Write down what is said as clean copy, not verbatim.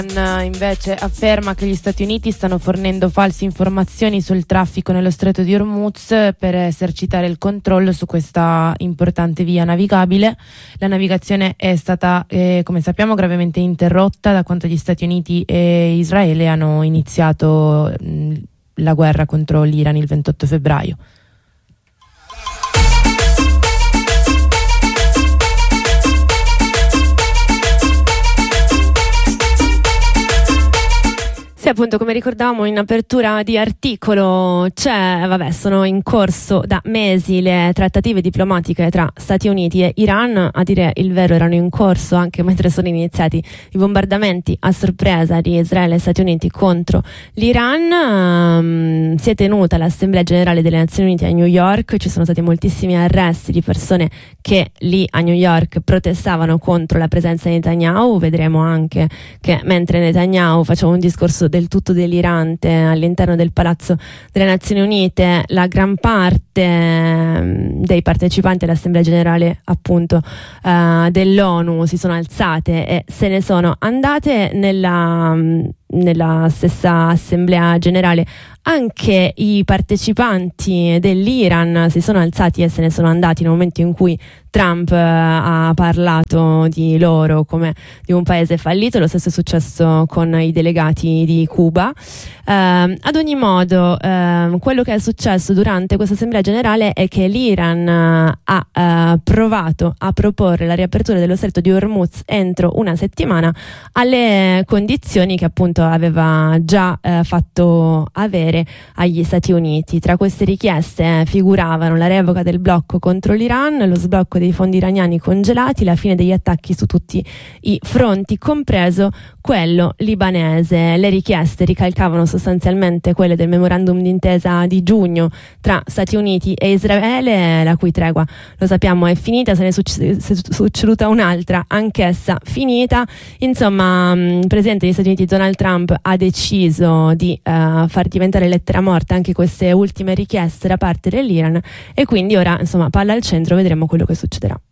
Invece afferma che gli Stati Uniti stanno fornendo false informazioni sul traffico nello stretto di Hormuz per esercitare il controllo su questa importante via navigabile. La navigazione è stata, come sappiamo, gravemente interrotta da quando gli Stati Uniti e Israele hanno iniziato la guerra contro l'Iran il 28 febbraio. Sì, appunto, come ricordavamo in apertura di articolo, sono in corso da mesi le trattative diplomatiche tra Stati Uniti e Iran. A dire il vero, erano in corso anche mentre sono iniziati i bombardamenti a sorpresa di Israele e Stati Uniti contro l'Iran. Si è tenuta l'Assemblea Generale delle Nazioni Unite a New York, ci sono stati moltissimi arresti di persone che lì a New York protestavano contro la presenza di Netanyahu. Vedremo anche che mentre Netanyahu faceva un discorso del tutto delirante all'interno del Palazzo delle Nazioni Unite, la gran parte dei partecipanti all'Assemblea Generale appunto dell'ONU si sono alzate e se ne sono andate. Nella stessa Assemblea Generale anche i partecipanti dell'Iran si sono alzati e se ne sono andati nel momento in cui Trump ha parlato di loro come di un paese fallito. Lo stesso è successo con i delegati di Cuba. Ad ogni modo, quello che è successo durante questa Assemblea Generale è che l'Iran ha provato a proporre la riapertura dello stretto di Hormuz entro una settimana alle condizioni che appunto aveva già fatto avere agli Stati Uniti. Tra queste richieste figuravano la revoca del blocco contro l'Iran, lo sblocco dei fondi iraniani congelati, la fine degli attacchi su tutti i fronti, compreso quello libanese. Le richieste ricalcavano sostanzialmente quelle del memorandum d'intesa di giugno tra Stati Uniti e Israele, la cui tregua, lo sappiamo, è finita. Se ne è succeduta un'altra, anch'essa finita. Insomma, il presidente degli Stati Uniti Donald Trump ha deciso di far diventare lettera morta anche queste ultime richieste da parte dell'Iran e quindi ora, insomma, palla al centro, vedremo quello che succederà.